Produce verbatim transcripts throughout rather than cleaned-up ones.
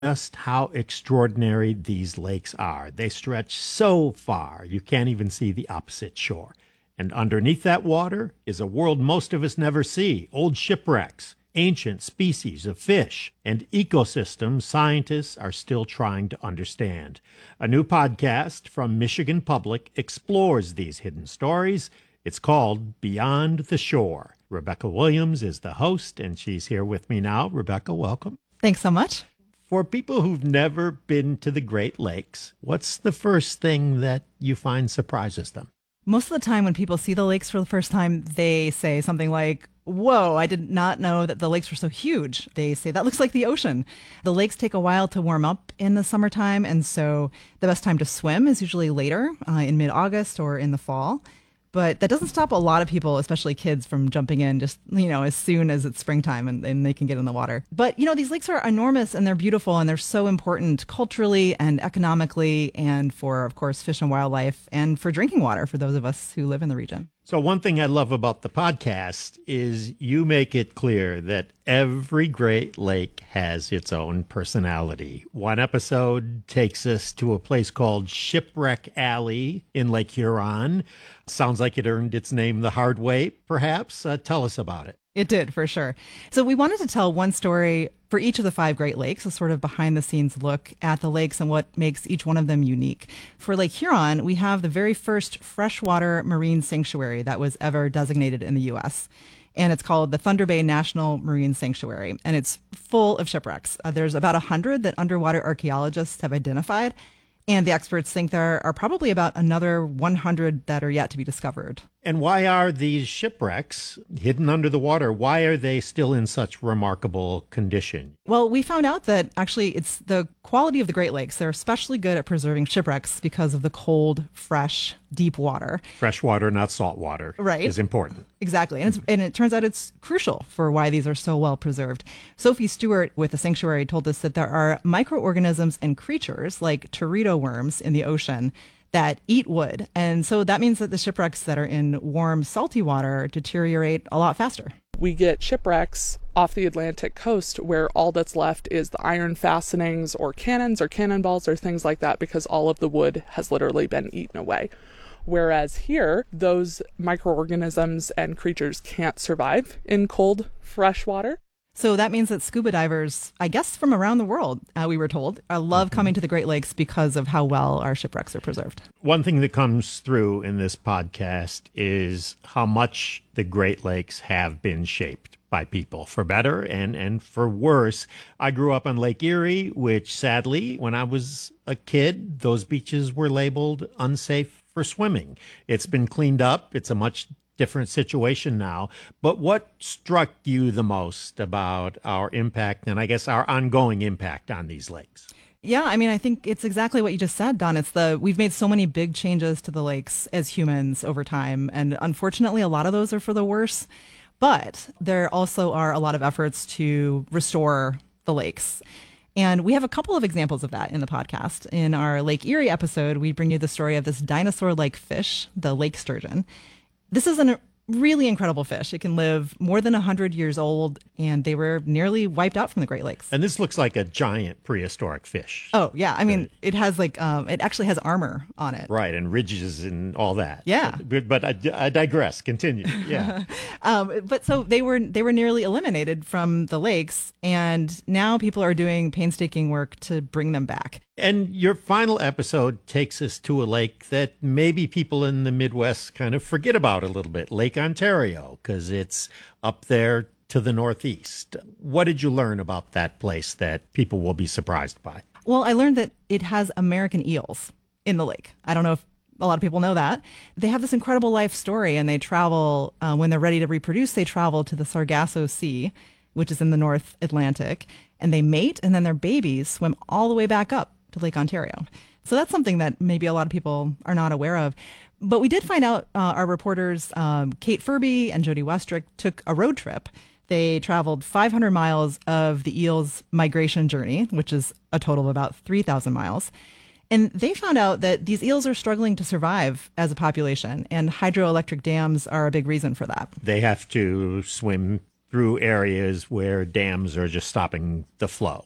just how extraordinary these lakes are. They stretch so far, you can't even see the opposite shore. And underneath that water is a world most of us never see, old shipwrecks, ancient species of fish, and ecosystems scientists are still trying to understand. A new podcast from Michigan Public explores these hidden stories. It's called Beyond the Shore. Rebecca Williams is the host, and she's here with me now. Rebecca, welcome. Thanks so much. For people who've never been to the Great Lakes, what's the first thing that you find surprises them? Most of the time when people see the lakes for the first time, they say something like, whoa, I did not know that the lakes were so huge. They say, that looks like the ocean. The lakes take a while to warm up in the summertime, and so the best time to swim is usually later, uh, in mid-August or in the fall. But that doesn't stop a lot of people, especially kids, from jumping in just, you know, as soon as it's springtime and, and they can get in the water. But, you know, these lakes are enormous and they're beautiful and they're so important culturally and economically and for, of course, fish and wildlife and for drinking water for those of us who live in the region. So one thing I love about the podcast is you make it clear that every Great Lake has its own personality. One episode takes us to a place called Shipwreck Alley in Lake Huron. Sounds like it earned its name the hard way, perhaps. Uh, tell us about it. It did, for sure. So we wanted to tell one story for each of the five Great Lakes, a sort of behind the scenes look at the lakes and what makes each one of them unique. For Lake Huron, we have the very first freshwater marine sanctuary that was ever designated in the U S. And it's called the Thunder Bay National Marine Sanctuary. And it's full of shipwrecks. Uh, there's about one hundred that underwater archaeologists have identified. And the experts think there are probably about another one hundred that are yet to be discovered. And why are these shipwrecks hidden under the water? Why are they still in such remarkable condition? Well, we found out that actually it's the quality of the Great Lakes. They're especially good at preserving shipwrecks because of the cold, fresh, deep water. Fresh water, not salt water, right, is important. Exactly. And, it's, and it turns out it's crucial for why these are so well preserved. Sophie Stewart with the Sanctuary told us that there are microorganisms and creatures like teredo worms in the ocean that eat wood. And so that means that the shipwrecks that are in warm, salty water deteriorate a lot faster. We get shipwrecks off the Atlantic coast where all that's left is the iron fastenings or cannons or cannonballs or things like that because all of the wood has literally been eaten away. Whereas here, those microorganisms and creatures can't survive in cold, fresh water. So that means that scuba divers, I guess from around the world, uh, we were told, uh, love coming to the Great Lakes because of how well our shipwrecks are preserved. One thing that comes through in this podcast is how much the Great Lakes have been shaped by people, for better and, and for worse. I grew up on Lake Erie, which sadly, when I was a kid, those beaches were labeled unsafe for swimming. It's been cleaned up. It's a much different situation now. But what struck you the most about our impact and I guess our ongoing impact on these lakes? Yeah, I mean, I think it's exactly what you just said, Don. It's the we've made so many big changes to the lakes as humans over time. And unfortunately, a lot of those are for the worse. But there also are a lot of efforts to restore the lakes. And we have a couple of examples of that in the podcast. In our Lake Erie episode, we bring you the story of this dinosaur-like fish, the lake sturgeon. This is a really incredible fish. It can live more than one hundred years old, and they were nearly wiped out from the Great Lakes. And this looks like a giant prehistoric fish. Oh, yeah. I mean, it has like, um, it actually has armor on it. Right, and ridges and all that. Yeah. But, but I, I digress. Continue. Yeah. um, but so they were they were nearly eliminated from the lakes, and now people are doing painstaking work to bring them back. And your final episode takes us to a lake that maybe people in the Midwest kind of forget about a little bit, Lake Ontario, because it's up there to the northeast. What did you learn about that place that people will be surprised by? Well, I learned that it has American eels in the lake. I don't know if a lot of people know that. They have this incredible life story, and they travel, uh, when they're ready to reproduce, they travel to the Sargasso Sea, which is in the North Atlantic, and they mate, and then their babies swim all the way back up to Lake Ontario. So that's something that maybe a lot of people are not aware of. But we did find out, uh, our reporters, um, Kate Furby and Jody Westrick, took a road trip. They traveled five hundred miles of the eel's migration journey, which is a total of about three thousand miles. And they found out that these eels are struggling to survive as a population, and hydroelectric dams are a big reason for that. They have to swim through areas where dams are just stopping the flow.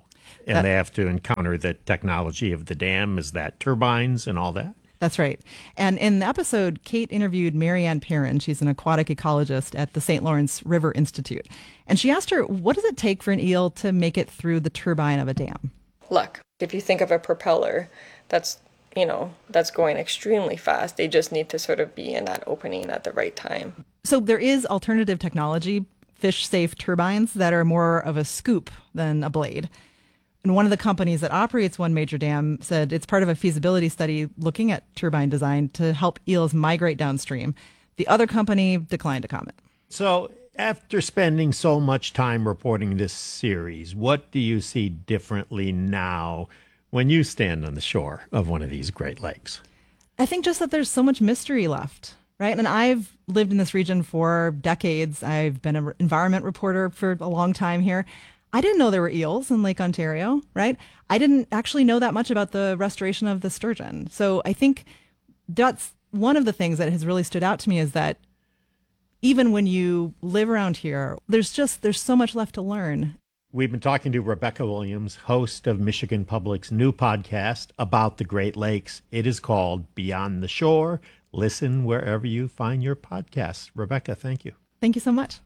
And That- they have to encounter the technology of the dam. Is that turbines and all that? That's right. And in the episode, Kate interviewed Marianne Perrin. She's an aquatic ecologist at the Saint Lawrence River Institute. And she asked her, what does it take for an eel to make it through the turbine of a dam? Luck. If you think of a propeller, that's, you know, that's going extremely fast. They just need to sort of be in that opening at the right time. So there is alternative technology, fish-safe turbines that are more of a scoop than a blade. And one of the companies that operates one major dam said it's part of a feasibility study looking at turbine design to help eels migrate downstream. The other company declined to comment. So, after spending so much time reporting this series, what do you see differently now when you stand on the shore of one of these Great Lakes? I think just that there's so much mystery left, right? And I've lived in this region for decades. I've been an environment reporter for a long time here. I didn't know there were eels in Lake Ontario, right? I didn't actually know that much about the restoration of the sturgeon. So I think that's one of the things that has really stood out to me is that even when you live around here, there's just, there's so much left to learn. We've been talking to Rebecca Williams, host of Michigan Public's new podcast about the Great Lakes. It is called Beyond the Shore. Listen wherever you find your podcasts. Rebecca, thank you. Thank you so much.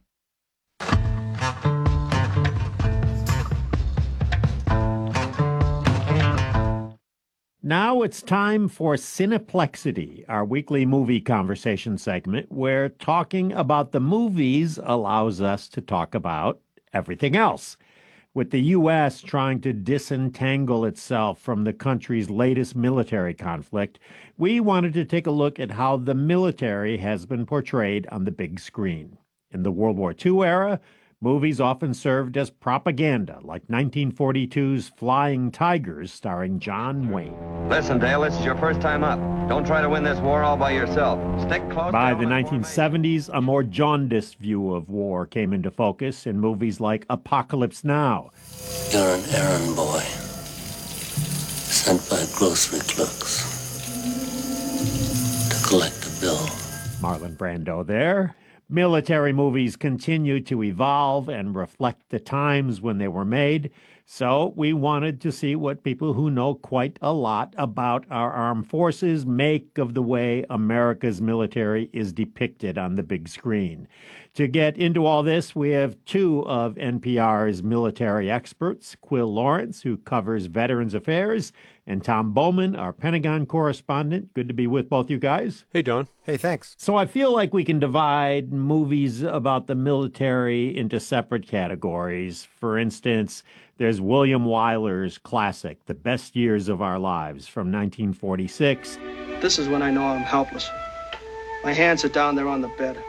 Now it's time for Cineplexity, our weekly movie conversation segment where talking about the movies allows us to talk about everything else. With the U S trying to disentangle itself from the country's latest military conflict, we wanted to take a look at how the military has been portrayed on the big screen. In the World War Two era, movies often served as propaganda, like nineteen forty-two's Flying Tigers, starring John Wayne. Listen, Dale, this is your first time up. Don't try to win this war all by yourself. Stick close. By to the all nineteen seventies, a more jaundiced view of war came into focus in movies like Apocalypse Now. You're an errand boy, sent by grocery clerks to collect a bill. Marlon Brando there. Military movies continue to evolve and reflect the times when they were made, so we wanted to see what people who know quite a lot about our armed forces make of the way America's military is depicted on the big screen. To get into all this, we have two of N P R's military experts, Quil Lawrence, who covers Veterans Affairs, and Tom Bowman, our Pentagon correspondent. Good to be with both you guys. Hey, Don. Hey, thanks. So I feel like we can divide movies about the military into separate categories. For instance, there's William Wyler's classic, The Best Years of Our Lives, from nineteen forty-six. This is when I know I'm helpless. My hands are down there on the bed.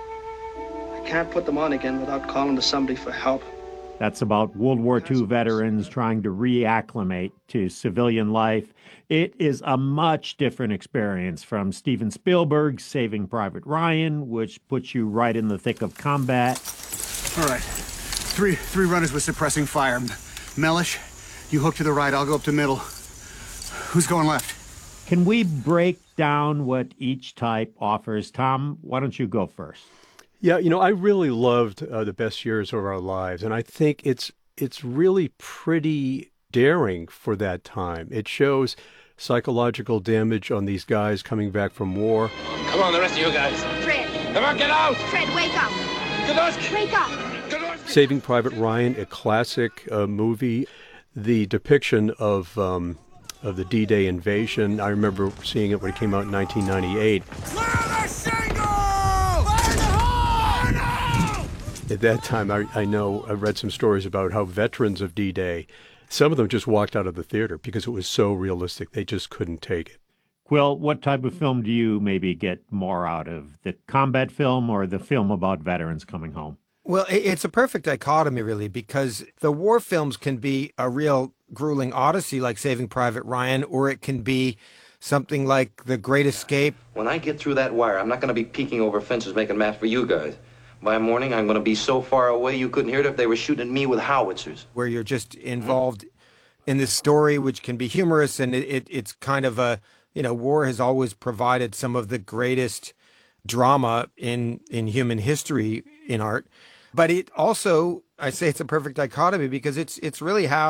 I can't put them on again without calling to somebody for help. That's about World War Two veterans trying to reacclimate to civilian life. It is a much different experience from Steven Spielberg's Saving Private Ryan, which puts you right in the thick of combat. All right. Three three runners with suppressing fire. Mellish, you hook to the right, I'll go up to middle. Who's going left? Can we break down what each type offers? Tom, why don't you go first? Yeah, you know, I really loved uh, The Best Years of Our Lives, and I think it's it's really pretty daring for that time. It shows psychological damage on these guys coming back from war. Come on, the rest of you guys. Fred. Come on, get out! Fred, wake up! Godowski! Wake up! Godowski! Saving Private Ryan, a classic uh, movie. The depiction of um, of the D-Day invasion, I remember seeing it when it came out in nineteen ninety-eight. Clear the shingle! Fire the hole! At that time, I, I know I read some stories about how veterans of D-Day, some of them just walked out of the theater because it was so realistic. They just couldn't take it. Quil, what type of film do you maybe get more out of, the combat film or the film about veterans coming home? Well, it's a perfect dichotomy, really, because the war films can be a real grueling odyssey like Saving Private Ryan, or it can be something like The Great Escape. When I get through that wire, I'm not going to be peeking over fences making maps for you guys. By morning, I'm going to be so far away you couldn't hear it if they were shooting at me with howitzers. Where you're just involved in this story, which can be humorous, and it, it, it's kind of a, you know, war has always provided some of the greatest drama in, in human history in art. But it also, I say it's a perfect dichotomy because it's it's really how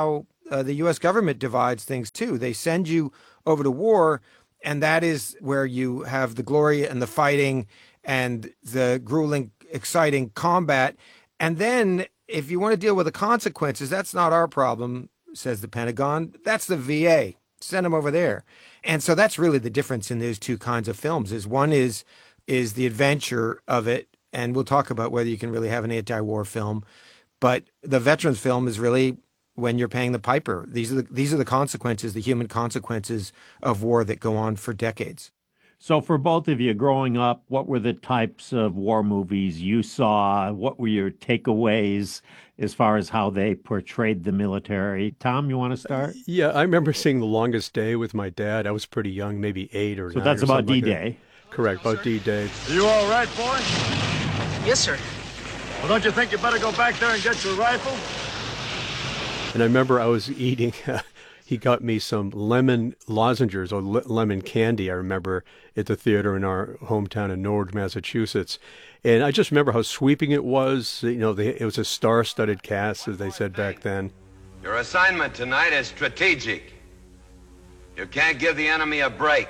uh, the U S government divides things too. They send you over to war, and that is where you have the glory and the fighting and the grueling, exciting combat. And then if you want to deal with the consequences, that's not our problem, says the Pentagon. That's the V A. Send them over there. And so that's really the difference in those two kinds of films. Is one is is the adventure of it, and we'll talk about whether you can really have an anti-war film. But the veterans film is really when you're paying the piper. These are the, these are the consequences, the human consequences of war that go on for decades. So for both of you growing up, what were the types of war movies you saw? What were your takeaways as far as how they portrayed the military? Tom, you want to start? Yeah, I remember seeing The Longest Day with my dad. I was pretty young, maybe eight or so nine. So that's or about like D-Day. That. Correct, about D-Day. Are you all right, boy? Yes, sir. Well, don't you think you better go back there and get your rifle? And I remember I was eating, he got me some lemon lozenges or le- lemon candy, I remember, at the theater in our hometown in Norwood, Massachusetts. And I just remember how sweeping it was. You know, they, it was a star-studded cast, as they said back then. Your assignment tonight is strategic. You can't give the enemy a break.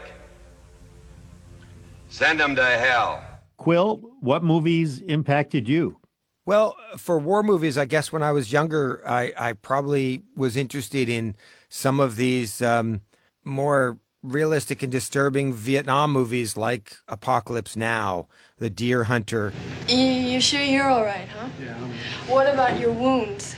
Send them to hell. Quill, what movies impacted you? Well, for war movies, I guess when I was younger, I, I probably was interested in some of these um, more realistic and disturbing Vietnam movies like Apocalypse Now, The Deer Hunter. You, you sure you're all right, huh? Yeah. What about your wounds?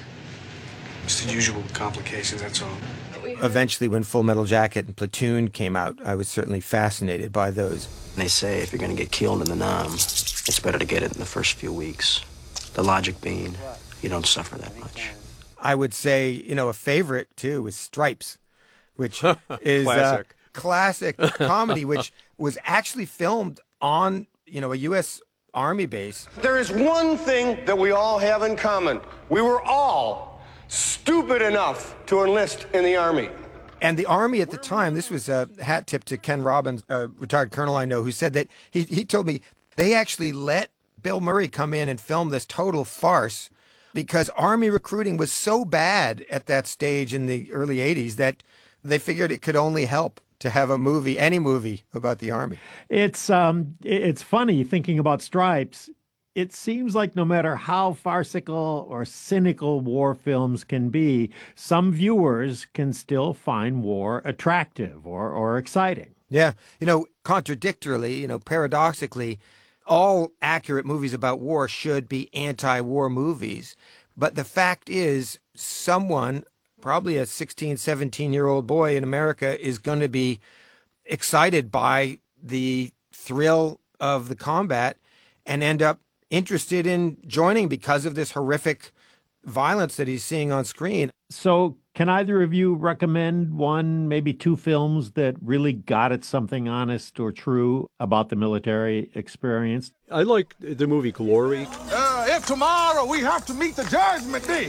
Just the usual complications, that's all. Eventually, when Full Metal Jacket and Platoon came out, I was certainly fascinated by those. They say if you're going to get killed in the Nam, it's better to get it in the first few weeks. The logic being, you don't suffer that much. I would say, you know, a favorite, too, is Stripes, which is classic. a classic comedy, which was actually filmed on, you know, a U S Army base. There is one thing that we all have in common. We were all stupid enough to enlist in the Army. And the Army at the time, this was a hat tip to Ken Robbins, a retired colonel I know, who said that he, he told me they actually let Bill Murray come in and film this total farce because Army recruiting was so bad at that stage in the early eighties that they figured it could only help to have a movie, any movie about the Army. It's um, it's funny thinking about Stripes. It seems like no matter how farcical or cynical war films can be, some viewers can still find war attractive or, or exciting. Yeah. You know, contradictorily, you know, paradoxically, all accurate movies about war should be anti-war movies. But the fact is, someone, probably a sixteen, seventeen-year-old boy in America, is going to be excited by the thrill of the combat and end up interested in joining because of this horrific violence that he's seeing on screen. So can either of you recommend one, maybe two films that really got at something honest or true about the military experience? I like the movie Glory. Uh, if tomorrow we have to meet the judgment day,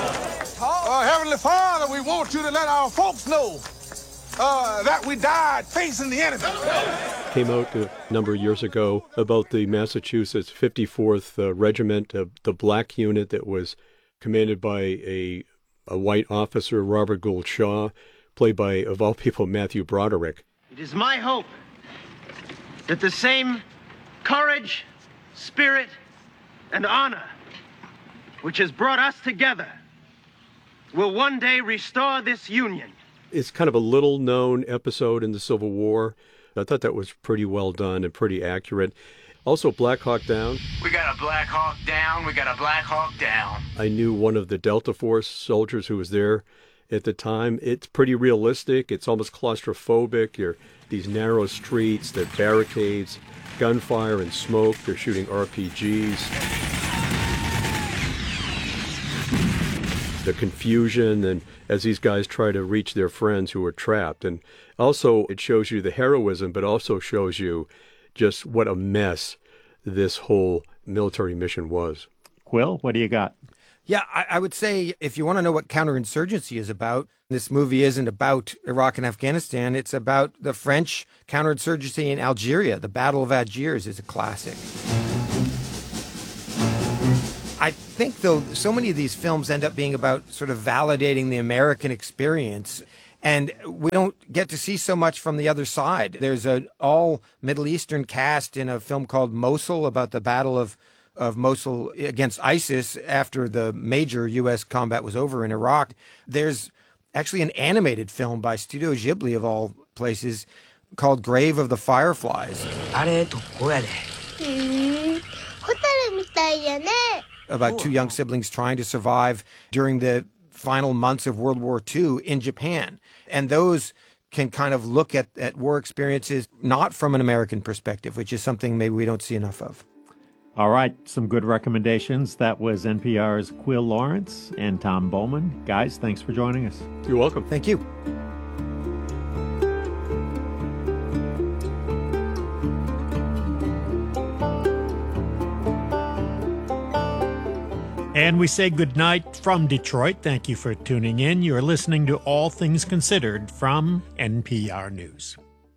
uh, Heavenly Father, we want you to let our folks know uh, that we died facing the enemy. Came out a number of years ago about the Massachusetts fifty-fourth uh, Regiment, uh, the black unit that was commanded by a a white officer, Robert Gould Shaw, played by, of all people, Matthew Broderick. It is my hope that the same courage, spirit, and honor which has brought us together will one day restore this union. It's kind of a little-known episode in the Civil War. I thought that was pretty well done and pretty accurate. Also, Black Hawk Down. We got a Black Hawk down. We got a Black Hawk down. I knew one of the Delta Force soldiers who was there at the time. It's pretty realistic. It's almost claustrophobic. You're these narrow streets, the barricades, gunfire and smoke. They're shooting R P Gs. The confusion, and as these guys try to reach their friends who are trapped. And also, it shows you the heroism, but also shows you just what a mess this whole military mission was. Quill, what do you got? Yeah, I, I would say if you want to know what counterinsurgency is about, this movie isn't about Iraq and Afghanistan. It's about the French counterinsurgency in Algeria. The Battle of Algiers is a classic. I think, though, so many of these films end up being about sort of validating the American experience, and we don't get to see so much from the other side. There's an all Middle Eastern cast in a film called Mosul about the Battle of, of Mosul against ISIS after the major U S combat was over in Iraq. There's actually an animated film by Studio Ghibli, of all places, called Grave of the Fireflies. About two young siblings trying to survive during the final months of World War Two in Japan. And those can kind of look at, at war experiences not from an American perspective, which is something maybe we don't see enough of. All right, some good recommendations. That was N P R's Quill Lawrence and Tom Bowman. Guys, thanks for joining us. You're welcome. Thank you. And we say goodnight from Detroit. Thank you for tuning in. You're listening to All Things Considered from N P R News.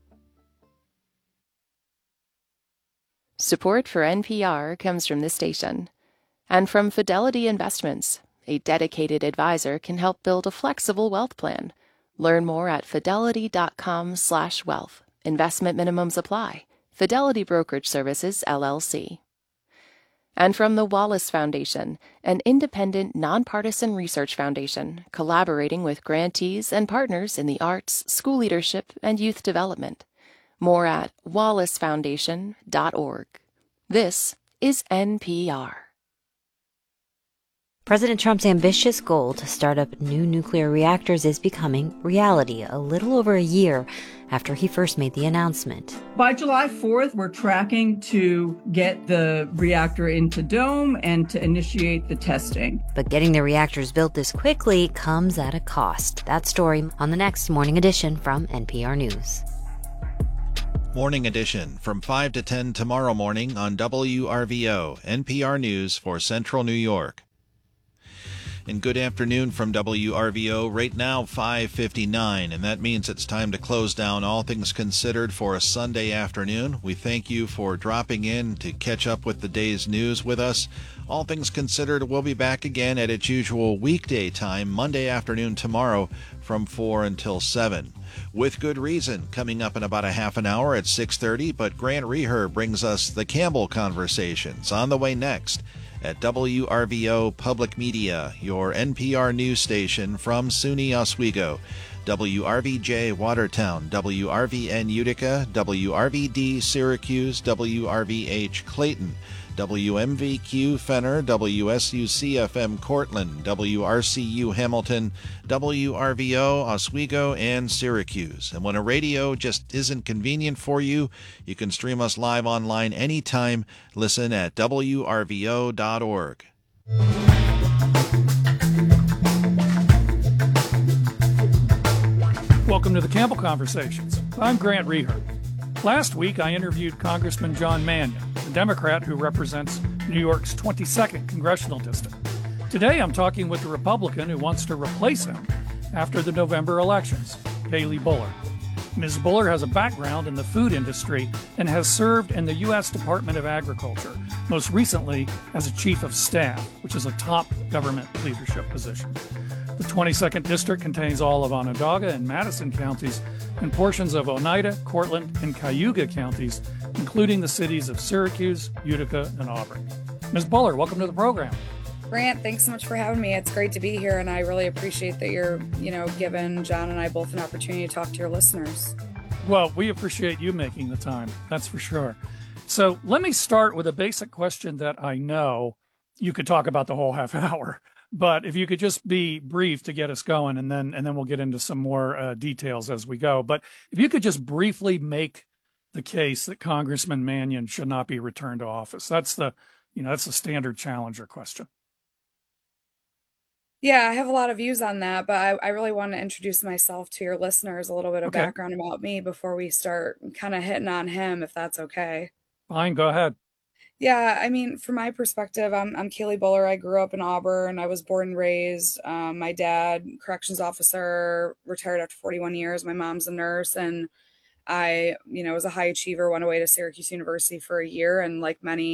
Support for N P R comes from this station and from Fidelity Investments. A dedicated advisor can help build a flexible wealth plan. Learn more at fidelity.com slash wealth. Investment minimums apply. Fidelity Brokerage Services, L L C. And from the Wallace Foundation, an independent, nonpartisan research foundation collaborating with grantees and partners in the arts, school leadership, and youth development. More at wallace foundation dot org. This is N P R. President Trump's ambitious goal to start up new nuclear reactors is becoming reality a little over a year after he first made the announcement. By July fourth, we're tracking to get the reactor into dome and to initiate the testing. But getting the reactors built this quickly comes at a cost. That story on the next Morning Edition from N P R News. Morning Edition from five to ten tomorrow morning on W R V O, N P R News for Central New York. And good afternoon from W R V O. Right now, five fifty-nine, and that means it's time to close down All Things Considered for a Sunday afternoon. We thank you for dropping in to catch up with the day's news with us. All Things Considered will be back again at its usual weekday time, Monday afternoon tomorrow from four until seven. With Good Reason coming up in about a half an hour at six thirty, but Grant Reher brings us the Campbell Conversations on the way next at W R V O Public Media, your N P R news station from SUNY Oswego, W R V J Watertown, W R V N Utica, W R V D Syracuse, W R V H Clayton, W M V Q Fenner, W S U C F M Cortland, W R C U Hamilton, W R V O Oswego, and Syracuse. And when a radio just isn't convenient for you, you can stream us live online anytime. Listen at W R V O dot org. Welcome to the Campbell Conversations. I'm Grant Reher. Last week, I interviewed Congressman John Mannion, the Democrat who represents New York's twenty-second congressional district. Today, I'm talking with the Republican who wants to replace him after the November elections, Haley Buller. Miz Buller has a background in the food industry and has served in the U S Department of Agriculture, most recently as a chief of staff, which is a top government leadership position. The twenty-second district contains all of Onondaga and Madison counties and portions of Oneida, Cortland, and Cayuga counties, including the cities of Syracuse, Utica, and Auburn. Miz Buller, welcome to the program. Grant, thanks so much for having me. It's great to be here, and I really appreciate that you're, you know, giving John and I both an opportunity to talk to your listeners. Well, we appreciate you making the time, that's for sure. So let me start with a basic question that I know you could talk about the whole half hour. But if you could just be brief to get us going, and then and then we'll get into some more uh, details as we go. But if you could just briefly make the case that Congressman Mannion should not be returned to office. That's the, you know, that's the standard challenger question. Yeah, I have a lot of views on that, but I, I really want to introduce myself to your listeners, a little bit of Okay. background about me before we start kind of hitting on him, if that's okay. Fine, go ahead. Yeah, I mean, from my perspective, I'm I'm Kaylee Buller. I grew up in Auburn. I was born and raised. Um, my dad, corrections officer, retired after forty-one years. My mom's a nurse, and I, you know, was a high achiever. Went away to Syracuse University for a year, and like many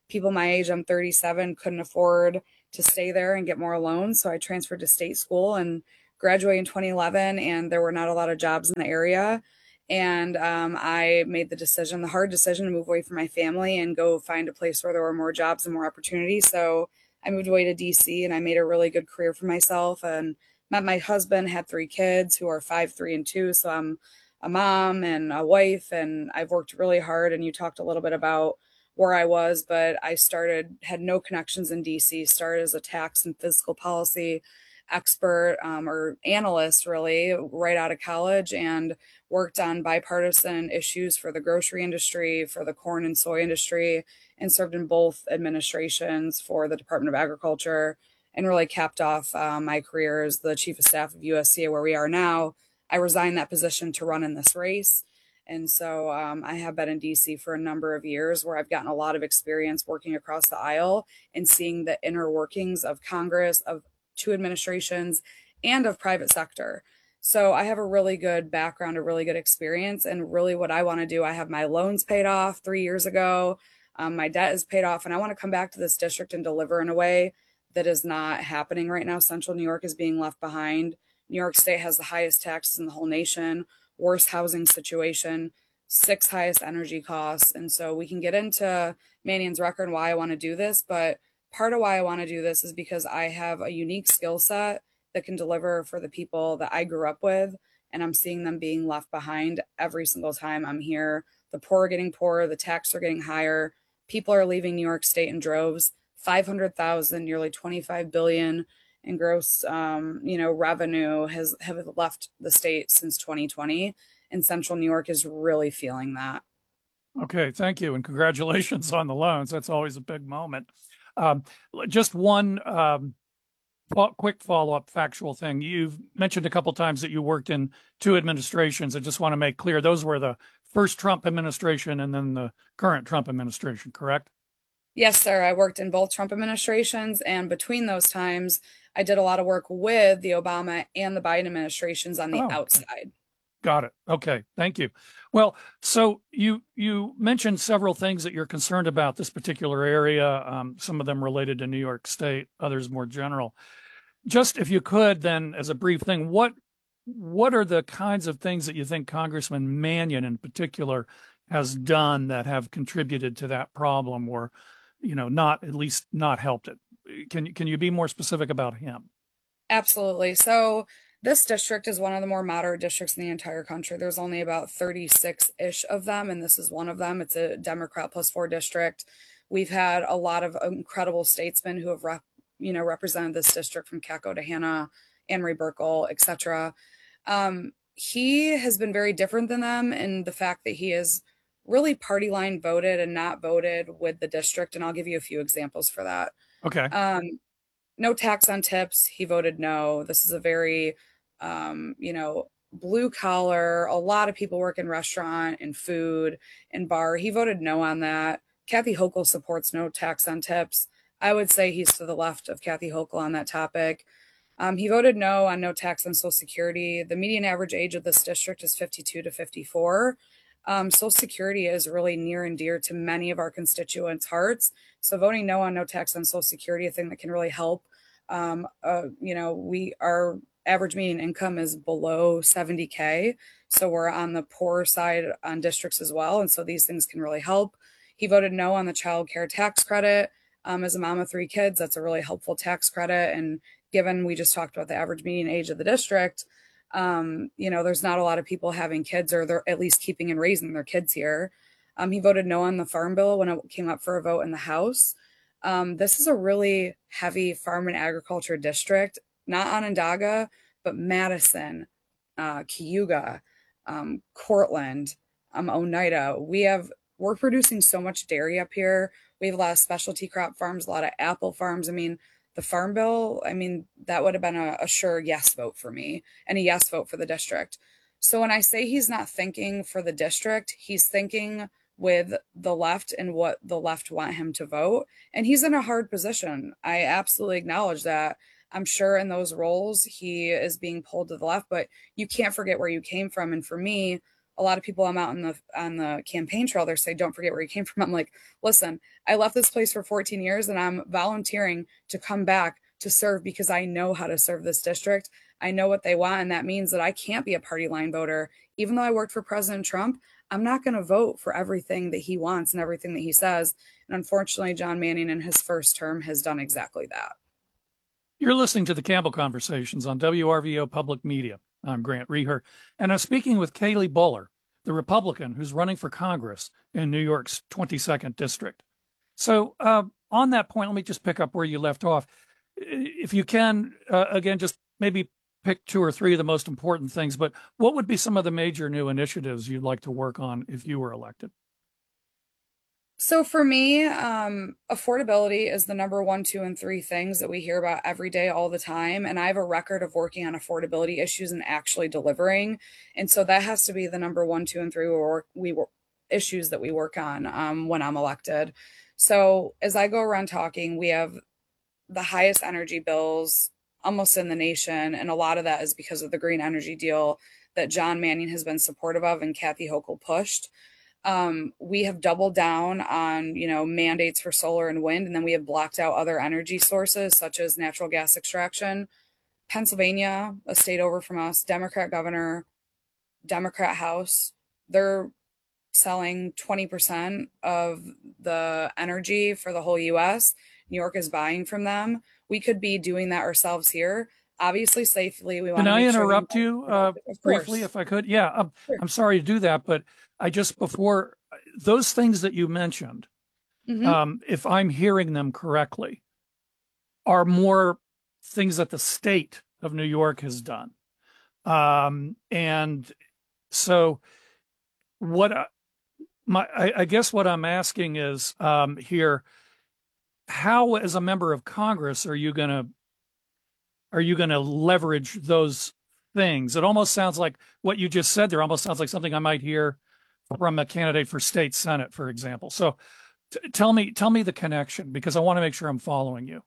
people my age, I'm thirty-seven, couldn't afford to stay there and get more loans. So I transferred to state school and graduated in twenty eleven, and there were not a lot of jobs in the area. And um, I made the decision, the hard decision, to move away from my family and go find a place where there were more jobs and more opportunities. So I moved away to D C, and I made a really good career for myself and met my husband, had three kids who are five, three, and two. So I'm a mom and a wife, and I've worked really hard. And you talked a little bit about where I was, but I started, had no connections in D C, started as a tax and fiscal policy expert um, or analyst, really, right out of college, and worked on bipartisan issues for the grocery industry, for the corn and soy industry, and served in both administrations for the Department of Agriculture, and really capped off uh, my career as the chief of staff of U S D A, where we are now. I resigned that position to run in this race. And so um, I have been in D C for a number of years, where I've gotten a lot of experience working across the aisle and seeing the inner workings of Congress, of two administrations, and of private sector. So I have a really good background, a really good experience, and really what I want to do, I have my loans paid off three years ago. Um, my debt is paid off, and I want to come back to this district and deliver in a way that is not happening right now. Central New York is being left behind. New York State has the highest taxes in the whole nation, worst housing situation, sixth highest energy costs. And so we can get into Mannion's record and why I want to do this, but part of why I want to do this is because I have a unique skill set that can deliver for the people that I grew up with, and I'm seeing them being left behind every single time I'm here. The poor are getting poorer, the taxes are getting higher, people are leaving New York State in droves, five hundred thousand, nearly twenty-five billion in gross, um, you know, revenue has have left the state since twenty twenty, and Central New York is really feeling that. Okay, thank you, and congratulations on the loans. That's always a big moment. Um, just one um, quick follow-up factual thing. You've mentioned a couple times that you worked in two administrations. I just want to make clear those were the first Trump administration and then the current Trump administration, correct? Yes, sir. I worked in both Trump administrations, and between those times, I did a lot of work with the Obama and the Biden administrations on the Oh. outside. Got it. Okay. Thank you. Well, so you you mentioned several things that you're concerned about this particular area, um, some of them related to New York State, others more general. Just if you could, then, as a brief thing, what what are the kinds of things that you think Congressman Mannion in particular has done that have contributed to that problem, or, you know, not at least not helped it? Can can you be more specific about him? Absolutely. So this district is one of the more moderate districts in the entire country. There's only about thirty-six-ish of them, and this is one of them. It's a Democrat plus four district. We've had a lot of incredible statesmen who have, rep, you know, represented this district, from Kako to Hannah, Anne Marie Burkle, et cetera. Um, he has been very different than them in the fact that he is really party line voted and not voted with the district, and I'll give you a few examples for that. Okay. Um, no tax on tips. He voted no. This is a very, um, you know, blue collar. A lot of people work in restaurant and food and bar. He voted no on that. Kathy Hochul supports no tax on tips. I would say he's to the left of Kathy Hochul on that topic. Um, he voted no on no tax on Social Security. The median average age of this district is fifty-two to fifty-four. Um, Social Security is really near and dear to many of our constituents' hearts. So voting no on no tax on Social Security, a thing that can really help. Um, uh, you know, we our average median income is below seventy K. So we're on the poor side on districts as well. And so these things can really help. He voted no on the child care tax credit. Um, as a mom of three kids, that's a really helpful tax credit. And given we just talked about the average median age of the district, um, you know, there's not a lot of people having kids, or they're at least keeping and raising their kids here. Um, he voted no on the farm bill when it came up for a vote in the House. Um, this is a really heavy farm and agriculture district, not Onondaga, but Madison, uh, Cayuga, um, Cortland, um, Oneida. We have, we're producing so much dairy up here. We have a lot of specialty crop farms, a lot of apple farms. I mean, the farm bill, I mean, that would have been a, a sure yes vote for me, and a yes vote for the district. So when I say he's not thinking for the district, he's thinking with the left and what the left want him to vote. And he's in a hard position. I absolutely acknowledge that. I'm sure in those roles, he is being pulled to the left, but you can't forget where you came from. And for me, a lot of people I'm out on the on the campaign trail, they say, don't forget where you came from. I'm like, listen, I left this place for fourteen years and I'm volunteering to come back to serve because I know how to serve this district. I know what they want. And that means that I can't be a party line voter. Even though I worked for President Trump, I'm not going to vote for everything that he wants and everything that he says. And unfortunately, John Manning in his first term has done exactly that. You're listening to the Campbell Conversations on W R V O Public Media. I'm Grant Reher, and I'm speaking with Kaylee Buller, the Republican who's running for Congress in New York's twenty-second district. So uh, on that point, let me just pick up where you left off. If you can, uh, again, just maybe pick two or three of the most important things, but what would be some of the major new initiatives you'd like to work on if you were elected? So for me, um, affordability is the number one, two, and three things that we hear about every day, all the time. And I have a record of working on affordability issues and actually delivering. And so that has to be the number one, two, and three we work, we work, issues that we work on um, when I'm elected. So as I go around talking, we have the highest energy bills almost in the nation. And a lot of that is because of the green energy deal that John Manning has been supportive of and Kathy Hochul pushed. Um, we have doubled down on, you know, mandates for solar and wind, and then we have blocked out other energy sources such as natural gas extraction. Pennsylvania, a state over from us, Democrat governor, Democrat House, they're selling twenty percent of the energy for the whole U S. New York is buying from them. We could be doing that ourselves here. Obviously, safely. We want Can to I make interrupt sure you uh, briefly, if I could? Yeah, I'm, sure. I'm sorry to do that, but I just before those things that you mentioned, mm-hmm. um, if I'm hearing them correctly, are more things that the state of New York has done. Um, and so what I, my, I, I guess what I'm asking is um, here, how as a member of Congress are you going to Are you going to leverage those things? It almost sounds like what you just said there almost sounds like something I might hear from a candidate for state senate, for example. So t- tell me, tell me the connection, because I want to make sure I'm following you.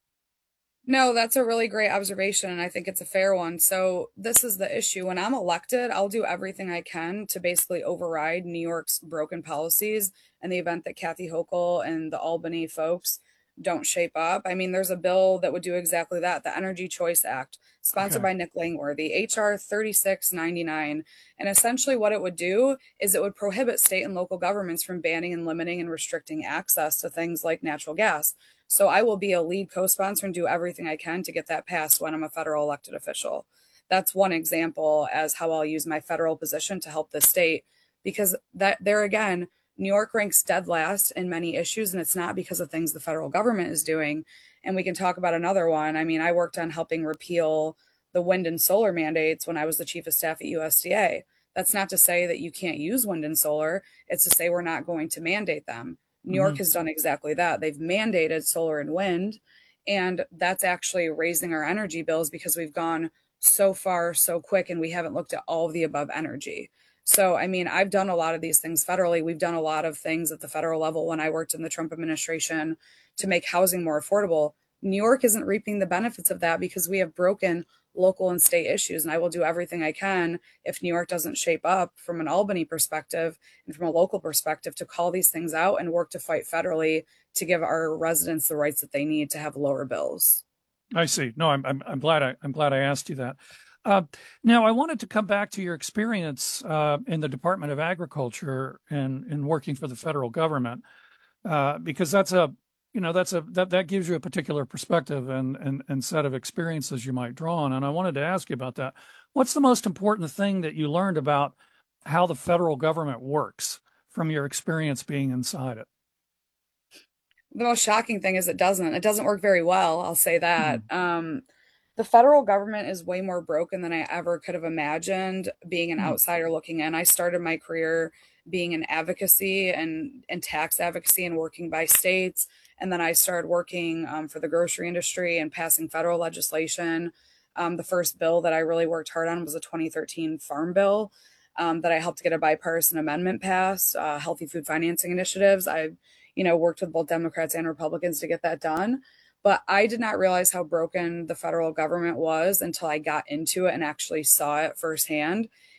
No, that's a really great observation, and I think it's a fair one. So this is the issue. When I'm elected, I'll do everything I can to basically override New York's broken policies in the event that Kathy Hochul and the Albany folks don't shape up. I mean, there's a bill that would do exactly that, the Energy Choice Act, sponsored okay. by Nick Langworthy, H R thirty-six ninety-nine. And essentially what it would do is it would prohibit state and local governments from banning and limiting and restricting access to things like natural gas. So I will be a lead co-sponsor and do everything I can to get that passed when I'm a federal elected official. That's one example as how I'll use my federal position to help the state, because that there again, New York ranks dead last in many issues, and it's not because of things the federal government is doing. And we can talk about another one. I mean, I worked on helping repeal the wind and solar mandates when I was the chief of staff at U S D A. That's not to say that you can't use wind and solar. It's to say we're not going to mandate them. New mm-hmm. York has done exactly that. They've mandated solar and wind, and that's actually raising our energy bills because we've gone so far, so quick, and we haven't looked at all of the above energy. So, I mean, I've done a lot of these things federally. We've done a lot of things at the federal level when I worked in the Trump administration to make housing more affordable. New York isn't reaping the benefits of that because we have broken local and state issues. And I will do everything I can if New York doesn't shape up from an Albany perspective and from a local perspective to call these things out and work to fight federally to give our residents the rights that they need to have lower bills. I see. No, I'm I'm, I'm glad I I'm glad I asked you that. Uh, now, I wanted to come back to your experience uh, in the Department of Agriculture and in working for the federal government, uh, because that's a, you know, that's a that, that gives you a particular perspective and, and and set of experiences you might draw on. And I wanted to ask you about that. What's the most important thing that you learned about how the federal government works from your experience being inside it? The most shocking thing is it doesn't. It doesn't work very well. I'll say that. Mm. Um, The federal government is way more broken than I ever could have imagined being an outsider looking in. I started my career being in advocacy and, and tax advocacy and working by states. And then I started working um, for the grocery industry and passing federal legislation. Um, the first bill that I really worked hard on was a twenty thirteen farm bill um, that I helped get a bipartisan amendment passed, uh, healthy food financing initiatives. I, you know, worked with both Democrats and Republicans to get that done. But I did not realize how broken the federal government was until I got into it and actually saw it firsthand.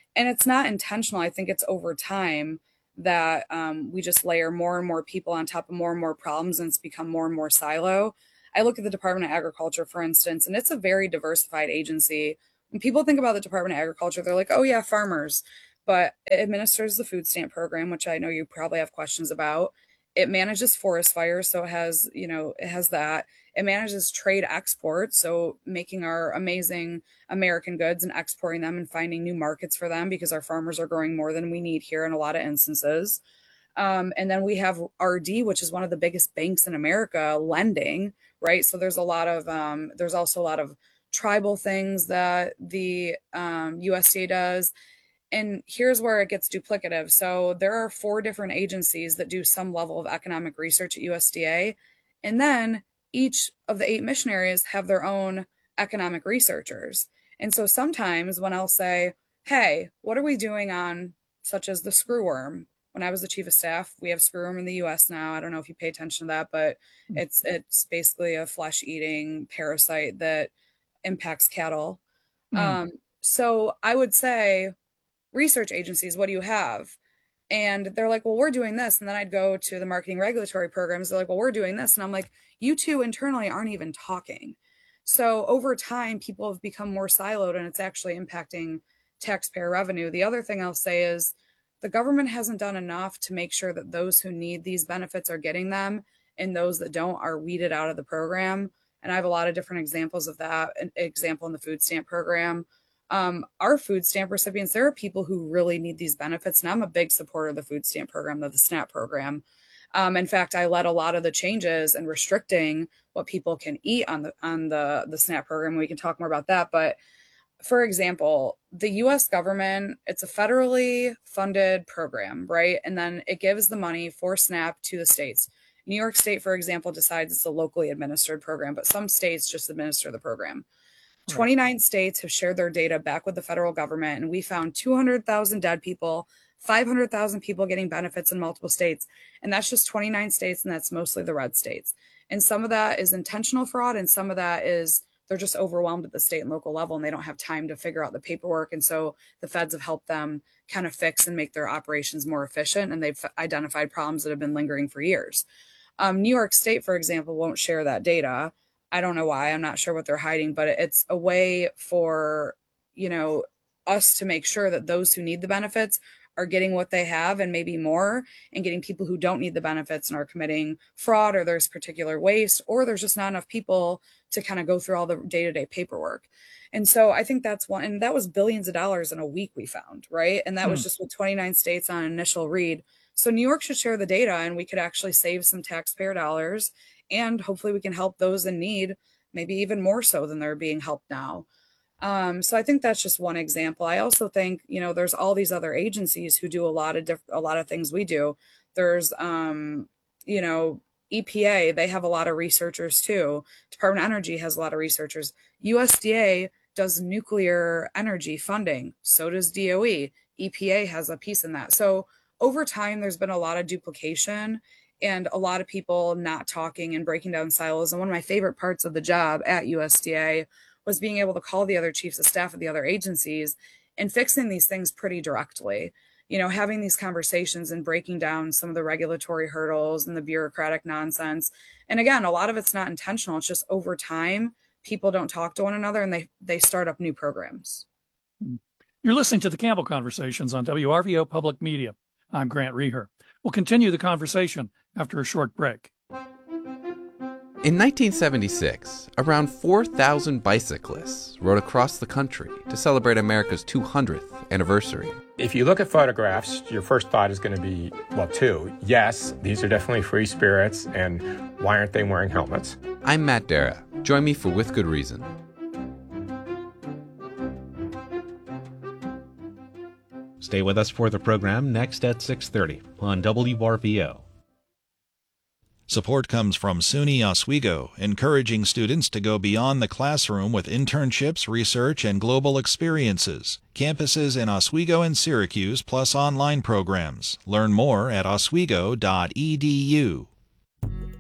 And it's not intentional. I think it's over time that um, we just layer more and more people on top of more and more problems, and it's become more and more silo. I look at the Department of Agriculture, for instance, and it's a very diversified agency. When people think about the Department of Agriculture, they're like, oh yeah, farmers. But it administers the food stamp program, which I know you probably have questions about. It manages forest fires, so it has, you know, it has that. It manages trade exports, so making our amazing American goods and exporting them and finding new markets for them, because our farmers are growing more than we need here in a lot of instances. Um, and then we have R D, which is one of the biggest banks in America, lending, right? So there's a lot of, um, there's also a lot of tribal things that the um, U S D A does. And here's where it gets duplicative. So there are four different agencies that do some level of economic research at U S D A. And then each of the eight mission areas have their own economic researchers. And so sometimes when I'll say, hey, what are we doing on such as the screwworm? When I was the chief of staff, we have screwworm in the U S now. I don't know if you pay attention to that, but it's it's basically a flesh-eating parasite that impacts cattle. Mm. Um, so I would say, research agencies, what do you have? And they're like, well, we're doing this. And then I'd go to the marketing regulatory programs. They're like, well, we're doing this. And I'm like, you two internally aren't even talking. So over time, people have become more siloed, and it's actually impacting taxpayer revenue. The other thing I'll say is the government hasn't done enough to make sure that those who need these benefits are getting them, and those that don't are weeded out of the program. And I have a lot of different examples of that. An example in the food stamp program. Um, our food stamp recipients, there are people who really need these benefits. And I'm a big supporter of the food stamp program, of the SNAP program. Um, in fact, I led a lot of the changes and restricting what people can eat on the on the, the SNAP program. We can talk more about that. But for example, the U S government, it's a federally funded program, right? And then it gives the money for SNAP to the states. New York State, for example, decides it's a locally administered program, but some states just administer the program. twenty-nine states have shared their data back with the federal government, and we found two hundred thousand dead people, five hundred thousand people getting benefits in multiple states. And that's just twenty-nine states, and that's mostly the red states. And some of that is intentional fraud, and some of that is they're just overwhelmed at the state and local level, and they don't have time to figure out the paperwork. And so the feds have helped them kind of fix and make their operations more efficient, and they've identified problems that have been lingering for years. Um, New York State, for example, won't share that data. I don't know why. I'm not sure what they're hiding, but it's a way for, you know, us to make sure that those who need the benefits are getting what they have and maybe more, and getting people who don't need the benefits and are committing fraud, or there's particular waste, or there's just not enough people to kind of go through all the day-to-day paperwork. And so I think that's one, and that was billions of dollars in a week we found, right? And that hmm. was just with twenty-nine states on initial read. So New York should share the data, and we could actually save some taxpayer dollars, and hopefully we can help those in need, maybe even more so than they're being helped now. Um, so I think that's just one example. I also think, you know, there's all these other agencies who do a lot of diff- a lot of things we do. There's, um, you know, E P A, they have a lot of researchers too. Department of Energy has a lot of researchers. U S D A does nuclear energy funding. So does D O E. E P A has a piece in that. So over time, there's been a lot of duplication and a lot of people not talking and breaking down silos. And one of my favorite parts of the job at U S D A was being able to call the other chiefs of staff of the other agencies and fixing these things pretty directly. You know, having these conversations and breaking down some of the regulatory hurdles and the bureaucratic nonsense. And again, a lot of it's not intentional. It's just over time, people don't talk to one another, and they, they start up new programs. You're listening to the Campbell Conversations on W R V O Public Media. I'm Grant Reher. We'll continue the conversation after a short break. In nineteen seventy-six, around four thousand bicyclists rode across the country to celebrate America's two hundredth anniversary. If you look at photographs, your first thought is going to be, well, two. Yes, these are definitely free spirits, and why aren't they wearing helmets? I'm Matt Dara. Join me for With Good Reason. Stay with us for the program next at six thirty on W R V O. Support comes from SUNY Oswego, encouraging students to go beyond the classroom with internships, research, and global experiences. Campuses in Oswego and Syracuse, plus online programs. Learn more at oswego dot e d u.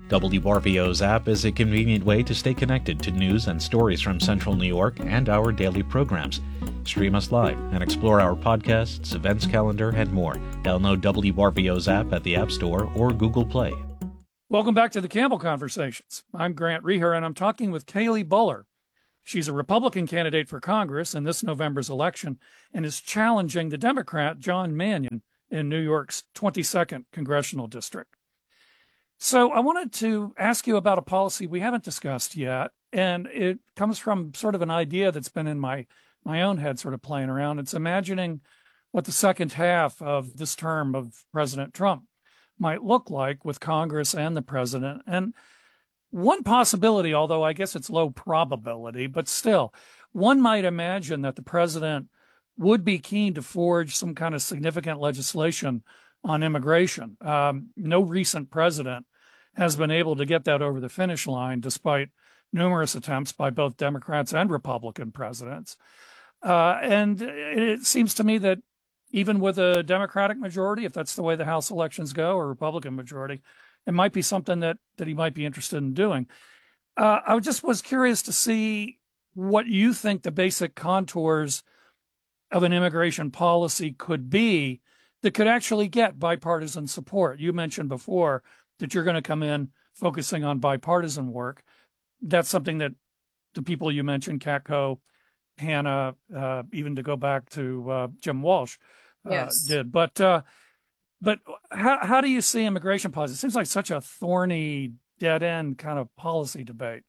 W R V O's app is a convenient way to stay connected to news and stories from Central New York and our daily programs. Stream us live and explore our podcasts, events calendar, and more. Download W R V O's app at the App Store or Google Play. Welcome back to the Campbell Conversations. I'm Grant Reher, and I'm talking with Kaylee Buller. She's a Republican candidate for Congress in this November's election and is challenging the Democrat John Mannion in New York's twenty-second congressional district. So I wanted to ask you about a policy we haven't discussed yet, and it comes from sort of an idea that's been in my, my own head sort of playing around. It's imagining what the second half of this term of President Trump might look like with Congress and the president. And one possibility, although I guess it's low probability, but still, one might imagine that the president would be keen to forge some kind of significant legislation on immigration. Um, no recent president has been able to get that over the finish line, despite numerous attempts by both Democrats and Republican presidents. Uh, and it seems to me that even with a Democratic majority, if that's the way the House elections go, or Republican majority, it might be something that, that he might be interested in doing. Uh, I just was curious to see what you think the basic contours of an immigration policy could be that could actually get bipartisan support. You mentioned before that you're going to come in focusing on bipartisan work. That's something that the people you mentioned, Katko, Hannah, uh, even to go back to uh, Jim Walsh, uh, Yes. did. But uh, but how how do you see immigration policy? It seems like such a thorny, dead end kind of policy debate.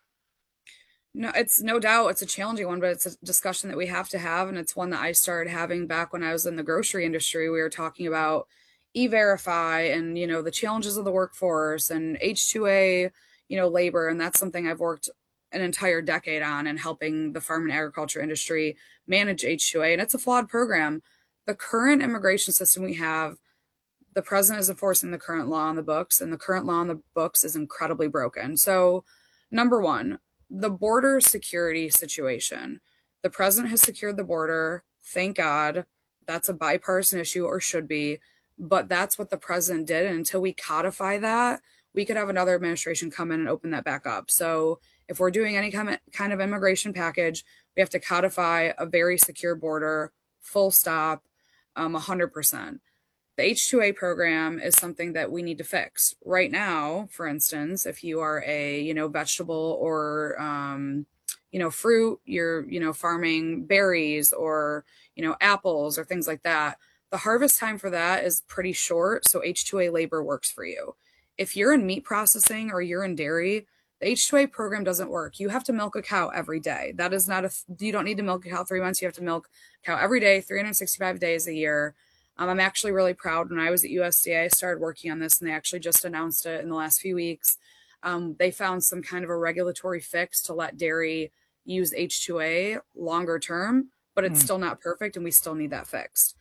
No, it's no doubt it's a challenging one, but it's a discussion that we have to have. And it's one that I started having back when I was in the grocery industry. We were talking about E-Verify and, you know, the challenges of the workforce and H two A, you know, labor. And that's something I've worked an entire decade on and helping the farm and agriculture industry manage H two A. And it's a flawed program. The current immigration system we have, the president is enforcing the current law on the books, and the current law on the books is incredibly broken. So, number one, the border security situation. The president has secured the border. Thank God. That's a bipartisan issue, or should be. But that's what the president did. And until we codify that, we could have another administration come in and open that back up. So if we're doing any kind of immigration package, we have to codify a very secure border, full stop, um, one hundred percent. The H two A program is something that we need to fix right now. For instance, if you are a, you know, vegetable or, um, you know, fruit, you're, you know, farming berries or, you know, apples or things like that. The harvest time for that is pretty short. So H two A labor works for you. If you're in meat processing or you're in dairy, the H two A program doesn't work. You have to milk a cow every day. That is not a, you don't need to milk a cow three months. You have to milk a cow every day, three hundred sixty-five days a year. Um, I'm actually really proud. When I was at U S D A, I started working on this, and they actually just announced it in the last few weeks. Um, they found some kind of a regulatory fix to let dairy use H two A longer term, but it's mm. still not perfect, and we still need that fixed.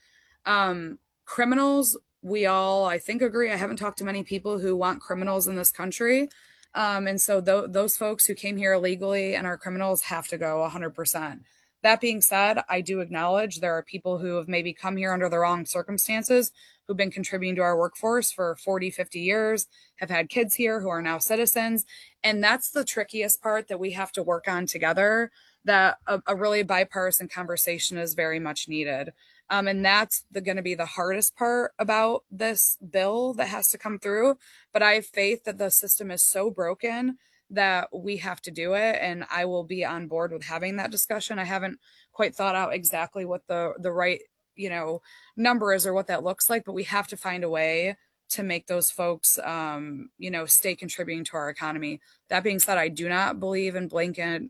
Um, criminals, we all, I think, agree. I haven't talked to many people who want criminals in this country. Um, and so th- those folks who came here illegally and are criminals have to go one hundred percent. That being said, I do acknowledge there are people who have maybe come here under the wrong circumstances, who've been contributing to our workforce for forty, fifty years, have had kids here who are now citizens. And that's the trickiest part that we have to work on together, that a, a really bipartisan conversation is very much needed. Um, and that's going to be the hardest part about this bill that has to come through. But I have faith that the system is so broken that we have to do it. And I will be on board with having that discussion. I haven't quite thought out exactly what the, the right, you know, number is or what that looks like, but we have to find a way to make those folks, um, you know, stay contributing to our economy. That being said, I do not believe in blanket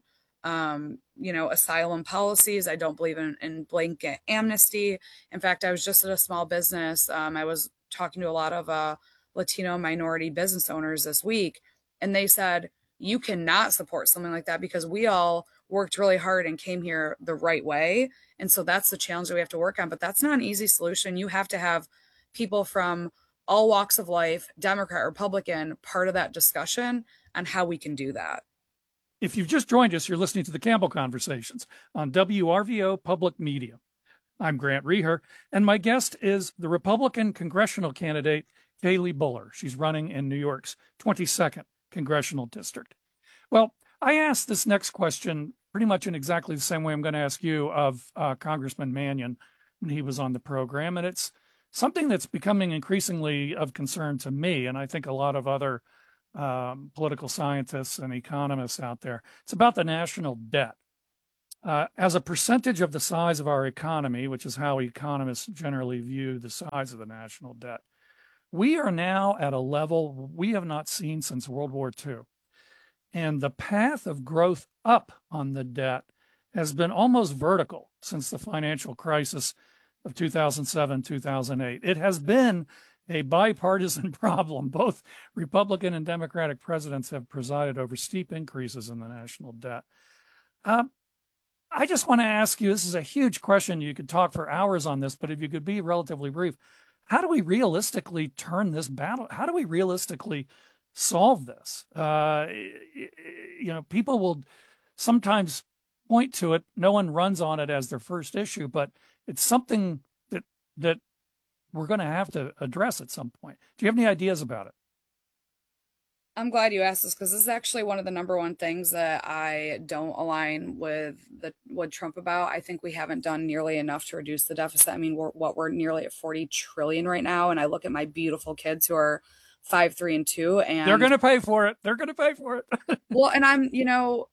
um, you know, asylum policies. I don't believe in, in blanket amnesty. In fact, I was just at a small business. Um, I was talking to a lot of uh, Latino minority business owners this week, and they said, you cannot support something like that because we all worked really hard and came here the right way. And so that's the challenge that we have to work on. But that's not an easy solution. You have to have people from all walks of life, Democrat, Republican, part of that discussion on how we can do that. If you've just joined us, you're listening to the Campbell Conversations on W R V O Public Media. I'm Grant Reher, and my guest is the Republican congressional candidate Kaylee Buller. She's running in New York's twenty-second congressional district. Well, I asked this next question pretty much in exactly the same way I'm going to ask you of uh, Congressman Mannion when he was on the program. And it's something that's becoming increasingly of concern to me, and I think a lot of other um, political scientists and economists out there. It's about the national debt. Uh, as a percentage of the size of our economy, which is how economists generally view the size of the national debt, we are now at a level we have not seen since World War Two. And the path of growth up on the debt has been almost vertical since the financial crisis of two thousand seven, two thousand eight. It has been a bipartisan problem. Both Republican and Democratic presidents have presided over steep increases in the national debt. Um, I just want to ask you, this is a huge question. You could talk for hours on this, but if you could be relatively brief, how do we realistically turn this battle? How do we realistically solve this? Uh, you know, people will sometimes point to it. No one runs on it as their first issue, but it's something that that we're going to have to address at some point. Do you have any ideas about it? I'm glad you asked this because this is actually one of the number one things that I don't align with the with Trump about. I think we haven't done nearly enough to reduce the deficit. I mean, we're what we're nearly at forty trillion right now, and I look at my beautiful kids who are five, three, and two, and they're going to pay for it. They're going to pay for it. Well, and I'm, you know,